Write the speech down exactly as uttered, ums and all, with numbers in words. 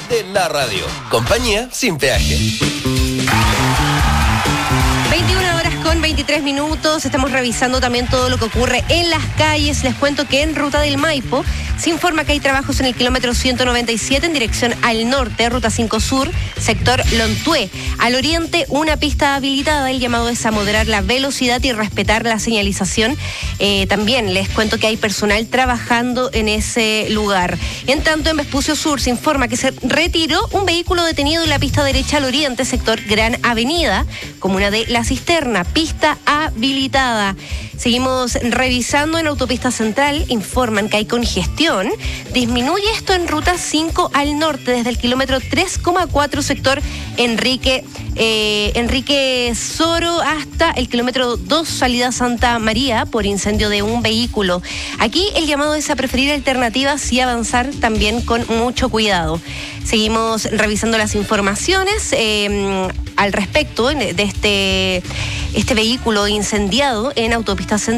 de la radio. Compañía sin peaje. veintiuna horas con veintitrés minutos. Estamos revisando también todo lo que ocurre en las calles. Les cuento que en Ruta del Maipo se informa que hay trabajos en el kilómetro ciento noventa y siete en dirección al norte, Ruta cinco Sur, sector Lontué. Al oriente, una pista habilitada. El llamado es a moderar la velocidad y respetar la señalización. Eh, también les cuento que hay personal trabajando en ese lugar. En tanto, en Vespucio Sur se informa que se retiró un vehículo detenido en la pista derecha al oriente, sector Gran Avenida, comuna de La Cisterna, pista habilitada. Seguimos revisando en Autopista Central. Informan que hay congestión. Disminuye esto en Ruta cinco al norte, desde el kilómetro tres coma cuatro, sector Enrique, eh, Enrique Soro, hasta el kilómetro dos, salida Santa María, por incendio de un vehículo. Aquí el llamado es a preferir alternativas y avanzar también con mucho cuidado. Seguimos revisando las informaciones eh, al respecto de este, este vehículo incendiado en Autopista Central.